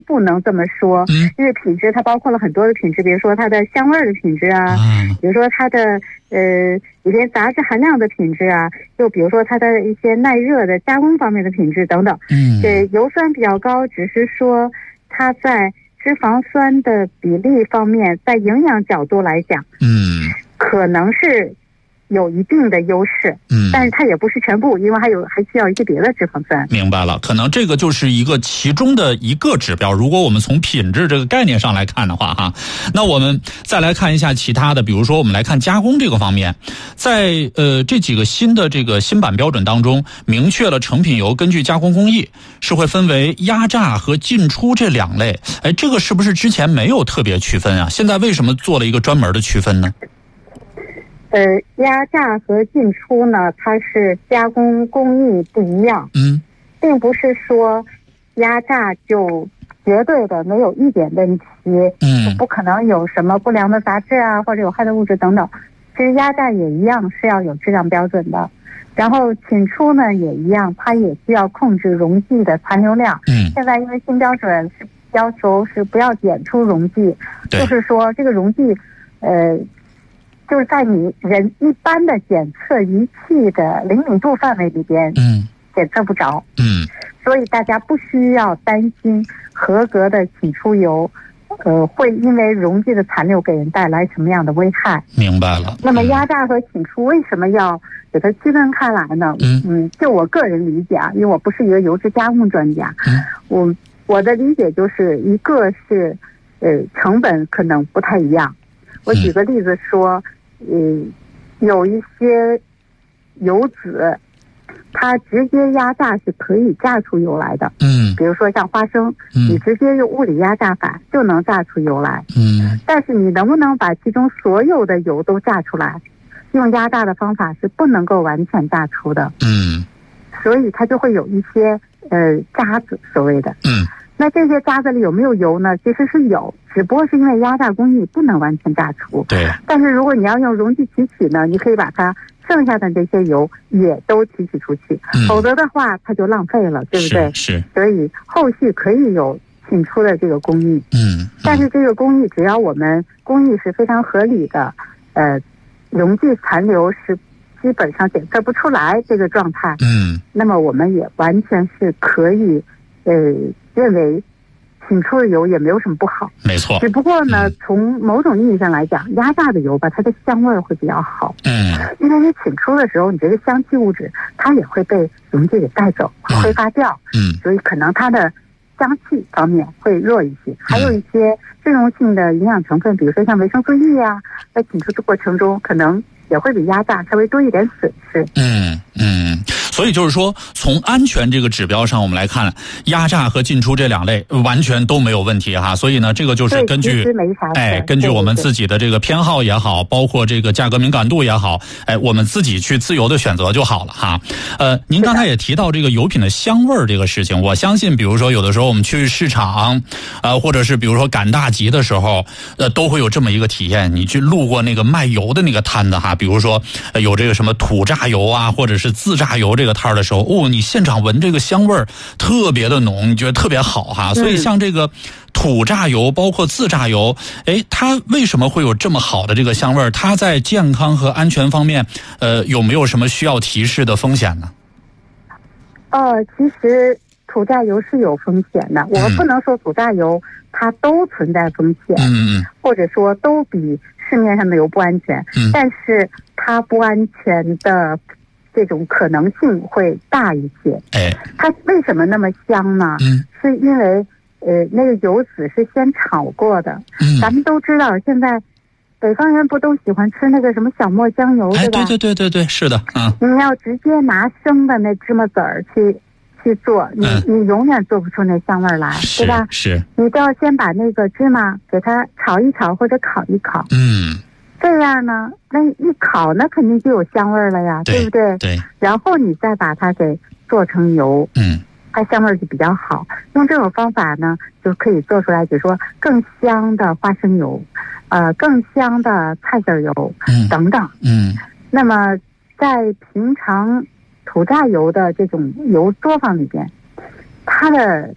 不能这么说，因为品质它包括了很多的品质，比如说它的香味的品质啊，比如说它的里边杂质含量的品质啊，又比如说它的一些耐热的加工方面的品质等等。油酸比较高，只是说它在脂肪酸的比例方面，在营养角度来讲，可能是有一定的优势，但是它也不是全部，因为还需要一些别的脂肪酸。 明白了，可能这个就是一个其中的一个指标。如果我们从品质这个概念上来看的话，那我们再来看一下其他的，比如说我们来看加工这个方面，在这几个新的这个新版标准当中，明确了成品油根据加工工艺是会分为压榨和进出这两类。这个是不是之前没有特别区分啊？现在为什么做了一个专门的区分呢？ 压榨和进出呢，它是加工工艺不一样，并不是说压榨就绝对的没有一点问题，就不可能有什么不良的杂质啊，或者有害的物质等等。其实压榨也一样是要有质量标准的，然后进出呢也一样，它也需要控制溶剂的残留量。现在因为新标准是要求是不要检出溶剂，就是说这个溶剂就是在你人一般的检测仪器的灵敏度范围里边，检测不着，所以大家不需要担心合格的起出油，会因为溶剂的残留给人带来什么样的危害。 明白了。 那么压榨和起出为什么要给它区分开来呢？就我个人理解啊，因为我不是一个油脂加工专家，我的理解就是一个是成本可能不太一样。我举个例子说，有一些油脂它直接压榨是可以榨出油来的，比如说像花生，你直接用物理压榨法就能榨出油来，但是你能不能把其中所有的油都榨出来，用压榨的方法是不能够完全榨出的，所以它就会有一些渣子，所谓的，那这些渣子里有没有油呢？其实是有，只不过是因为压榨工艺不能完全榨出。 对。 但是如果你要用溶剂提取呢，你可以把它剩下的这些油也都提取出去，否则的话它就浪费了，对不对？ 是。 所以后续可以有进出的这个工艺。但是这个工艺只要我们工艺是非常合理的，溶剂残留是基本上检测不出来这个状态。那么我们也完全是可以认为请出的油也没有什么不好， 没错。 只不过呢，从某种意义上来讲，压榨的油吧，它的香味会比较好。因为你请出的时候，你这个香气物质它也会被溶剂给带走，会挥发掉。所以可能它的香气方面会弱一些。还有一些适用性的营养成分，比如说像维生素 E 啊，在请出的过程中可能也会比压榨稍微多一点损失。 所以就是说，从安全这个指标上，我们来看，压榨和进出这两类完全都没有问题哈。所以呢，这个就是根据根据我们自己的这个偏好也好，包括这个价格敏感度也好，我们自己去自由的选择就好了哈。您刚才也提到这个油品的香味儿这个事情，我相信，比如说有的时候我们去市场，或者是比如说赶大集的时候，都会有这么一个体验。你去路过那个卖油的那个摊子哈，比如说有这个什么土榨油啊，或者是自榨油这个摊的时候，你现场闻这个香味儿特别的浓，你觉得特别好哈。所以像这个土榨油包括自榨油，它为什么会有这么好的这个香味儿？它在健康和安全方面有没有什么需要提示的风险呢？ 其实土榨油是有风险的，我们不能说土榨油它都存在风险，或者说都比市面上的油不安全，但是它不安全的这种可能性会大一些。它为什么那么香呢？是因为那个油脂是先炒过的。咱们都知道，现在北方人不都喜欢吃那个什么小磨香油，对吧？ 对，是的。 你要直接拿生的那芝麻籽儿去做，你永远做不出那香味来，对吧？ 是。 你都要先把那个芝麻给它炒一炒或者烤一烤。这样呢，那一烤那肯定就有香味了呀，对不对？ 对。然后你再把它给做成油，它香味就比较好。用这种方法呢，就可以做出来，比如说更香的花生油，更香的菜籽油，等等。那么在平常土榨油的这种油作坊里边，它的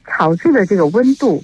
炒制的这个温度